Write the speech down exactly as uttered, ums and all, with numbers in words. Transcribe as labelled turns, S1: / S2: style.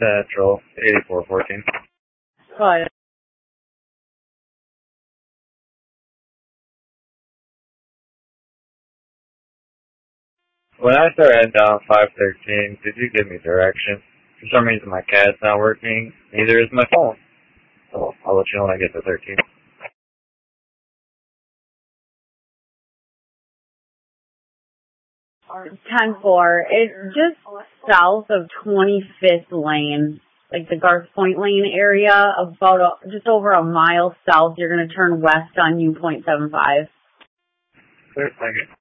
S1: Central, eighty-four fourteen.
S2: But
S1: When I started heading down five thirteen, did you give me direction? For some reason my C A D's not working, neither is my phone. So I'll let you know when I get to thirteen.
S2: ten four, it's just south of twenty-fifth Lane, like the Garth Point Lane area, about a, just over a mile south. You're going to turn west on U point seven five.
S1: Clear, thank you.